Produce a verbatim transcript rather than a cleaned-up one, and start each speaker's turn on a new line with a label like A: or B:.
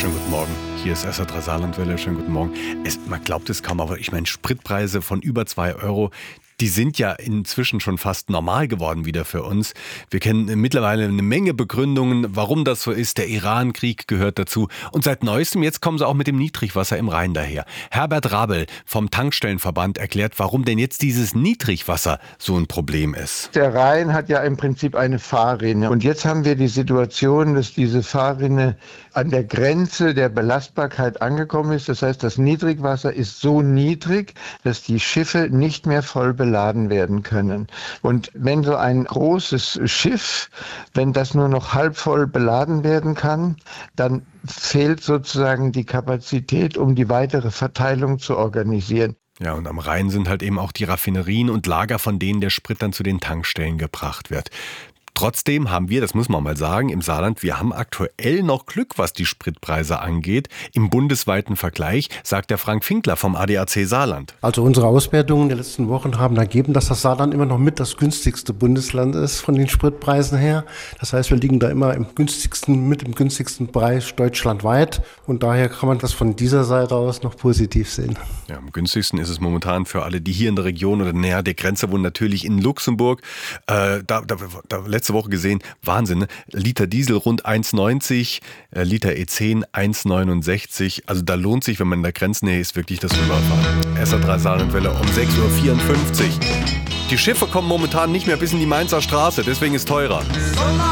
A: Schönen guten Morgen. Hier ist S R drei Saarlandwelle. Schönen guten Morgen. Es, man glaubt es kaum, aber ich meine, Spritpreise von über zwei Euro, die sind ja inzwischen schon fast normal geworden wieder für uns. Wir kennen mittlerweile eine Menge Begründungen, warum das so ist. Der Iran-Krieg gehört dazu. Und seit Neuestem, jetzt kommen sie auch mit dem Niedrigwasser im Rhein daher. Herbert Rabel vom Tankstellenverband erklärt, warum denn jetzt dieses Niedrigwasser so ein Problem ist.
B: Der Rhein hat ja im Prinzip eine Fahrrinne. Und jetzt haben wir die Situation, dass diese Fahrrinne an der Grenze der Belastbarkeit angekommen ist. Das heißt, das Niedrigwasser ist so niedrig, dass die Schiffe nicht mehr voll beladen werden können. Und wenn so ein großes Schiff, wenn das nur noch halb voll beladen werden kann, dann fehlt sozusagen die Kapazität, um die weitere Verteilung zu organisieren.
A: Ja, und am Rhein sind halt eben auch die Raffinerien und Lager, von denen der Sprit dann zu den Tankstellen gebracht wird. Trotzdem haben wir, das muss man mal sagen, im Saarland, wir haben aktuell noch Glück, was die Spritpreise angeht. Im bundesweiten Vergleich, sagt der Frank Finkler vom A D A C Saarland.
C: Also unsere Auswertungen der letzten Wochen haben ergeben, dass das Saarland immer noch mit das günstigste Bundesland ist von den Spritpreisen her. Das heißt, wir liegen da immer im günstigsten, mit dem günstigsten Preis deutschlandweit. Und daher kann man das von dieser Seite aus noch positiv sehen.
A: Ja, am günstigsten ist es momentan für alle, die hier in der Region oder näher der Grenze wohnen, natürlich in Luxemburg. Äh, da, da, da letzte Woche gesehen, Wahnsinn, ne? Liter Diesel rund eins neunzig, äh, Liter E zehn eins neunundsechzig. Also da lohnt sich, wenn man in der Grenznähe ist, wirklich das Rüberfahren. S R drei Saarlandwelle um sechs Uhr vierundfünfzig. Die Schiffe kommen momentan nicht mehr bis in die Mainzer Straße, deswegen ist teurer.